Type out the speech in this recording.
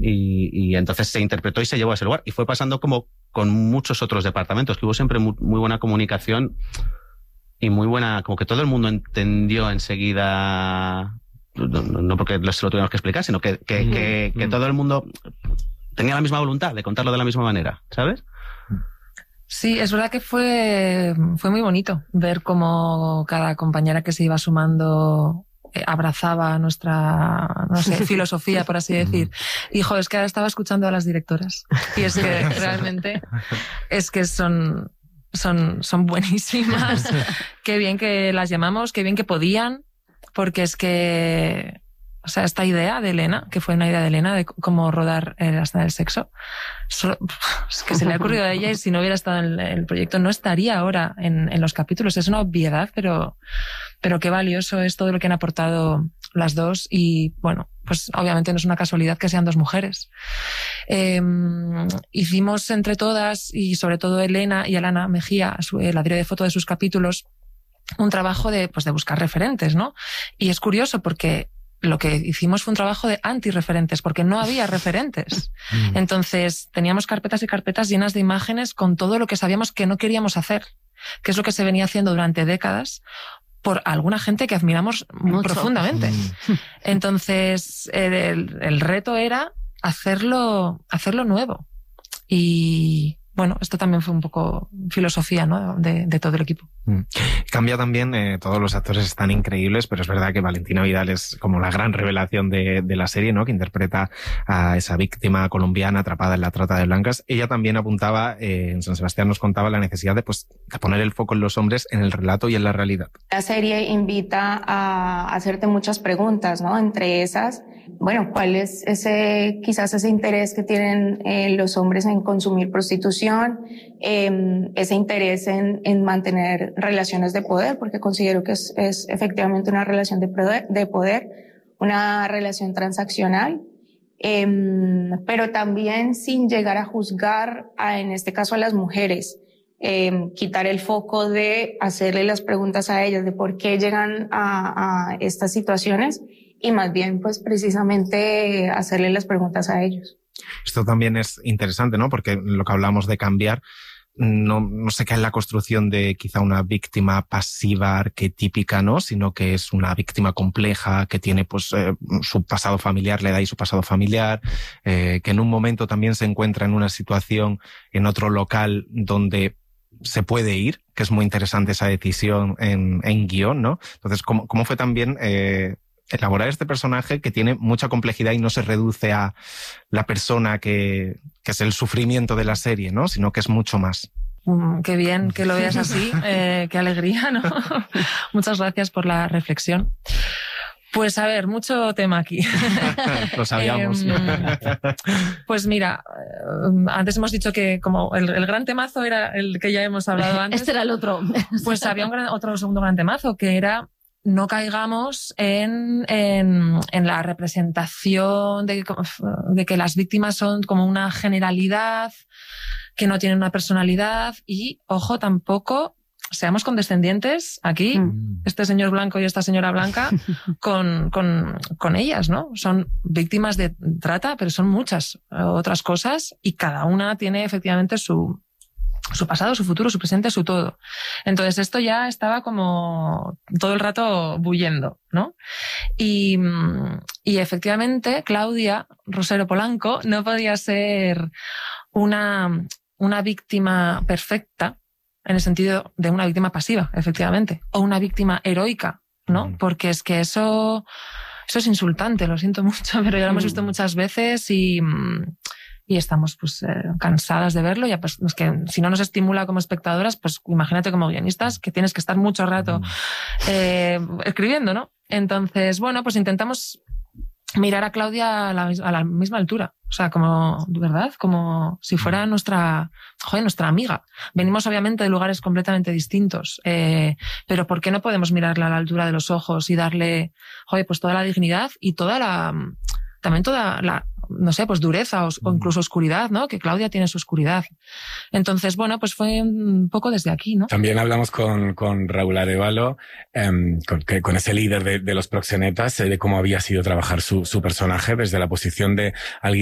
Y entonces se interpretó y se llevó a ese lugar. Y fue pasando como con muchos otros departamentos, que hubo siempre muy buena comunicación y muy buena, como que todo el mundo entendió enseguida, no porque se lo tuviéramos que explicar, sino que todo el mundo tenía la misma voluntad de contarlo de la misma manera, ¿sabes? Sí, es verdad que fue muy bonito ver cómo cada compañera que se iba sumando abrazaba nuestra, no sé, filosofía, por así decir. Y, es que ahora estaba escuchando a las directoras. Y es que realmente es que son buenísimas. Qué bien que las llamamos, qué bien que podían, porque es que, o sea, esta idea de Elena, que fue una idea de Elena de cómo rodar la escena del sexo, es que se le ha ocurrido a ella, y si no hubiera estado en el proyecto no estaría ahora en los capítulos. Es una obviedad, pero qué valioso es todo lo que han aportado las dos. Y bueno, pues obviamente no es una casualidad que sean dos mujeres. Hicimos entre todas, y sobre todo Elena y Alana Mejía, la diario de foto de sus capítulos, un trabajo de buscar referentes, ¿no? Y es curioso porque lo que hicimos fue un trabajo de antirreferentes, porque no había referentes. Entonces teníamos carpetas y carpetas llenas de imágenes con todo lo que sabíamos que no queríamos hacer, que es lo que se venía haciendo durante décadas por alguna gente que admiramos mucho, profundamente. Entonces el reto era hacerlo nuevo. Y bueno, esto también fue un poco filosofía, ¿no?, de todo el equipo. Cambia también, todos los actores están increíbles, pero es verdad que Valentina Vidal es como la gran revelación de la serie, ¿no?, que interpreta a esa víctima colombiana atrapada en la trata de blancas. Ella también apuntaba, en San Sebastián nos contaba la necesidad de poner el foco en los hombres, en el relato y en la realidad. La serie invita a hacerte muchas preguntas, ¿no? Entre esas, bueno, ¿cuál es quizás ese interés que tienen los hombres en consumir prostitución? Ese interés en mantener relaciones de poder, porque considero que es efectivamente una relación de poder, una relación transaccional, pero también sin llegar a juzgar, en este caso a las mujeres, quitar el foco de hacerle las preguntas a ellas de por qué llegan a estas situaciones, y más bien pues precisamente hacerle las preguntas a ellos. Esto también es interesante, ¿no? Porque lo que hablamos de cambiar no se cae en la construcción de quizá una víctima pasiva arquetípica, ¿no? Sino que es una víctima compleja que tiene su pasado familiar, le da ahí su pasado familiar, que en un momento también se encuentra en una situación en otro local donde se puede ir, que es muy interesante esa decisión en guión, ¿no? Entonces, ¿cómo fue también elaborar este personaje que tiene mucha complejidad y no se reduce a la persona que es el sufrimiento de la serie, ¿no?, sino que es mucho más? Qué bien que lo veas así, qué alegría, ¿no? Muchas gracias por la reflexión. Pues a ver, mucho tema aquí. Lo sabíamos. Pues mira, antes hemos dicho que como el gran temazo era el que ya hemos hablado antes. Este era el otro. Pues había otro segundo gran temazo, que era: no caigamos en la representación de que las víctimas son como una generalidad, que no tienen una personalidad, y, ojo, tampoco seamos condescendientes aquí, este señor blanco y esta señora blanca, con ellas, ¿no? Son víctimas de trata, pero son muchas otras cosas, y cada una tiene efectivamente su pasado, su futuro, su presente, su todo. Entonces esto ya estaba como todo el rato bullendo, ¿no? Y efectivamente Claudia Rosero Polanco no podía ser una víctima perfecta, en el sentido de una víctima pasiva, efectivamente, o una víctima heroica, ¿no? Porque es que eso es insultante, lo siento mucho, pero ya lo hemos visto muchas veces y estamos cansadas de verlo. Ya, pues, es que si no nos estimula como espectadoras, pues imagínate como guionistas, que tienes que estar mucho rato escribiendo, ¿no? Entonces, bueno, pues intentamos mirar a Claudia a la misma altura. O sea, como, de verdad, como si fuera nuestra amiga. Venimos obviamente de lugares completamente distintos, pero ¿por qué no podemos mirarla a la altura de los ojos y darle, pues toda la dignidad y también toda la, no sé, pues dureza o incluso oscuridad, ¿no? Que Claudia tiene su oscuridad. Entonces, bueno, pues fue un poco desde aquí, ¿no? También hablamos con Raúl Arévalo, con ese líder de los proxenetas, de cómo había sido trabajar su personaje desde la posición de alguien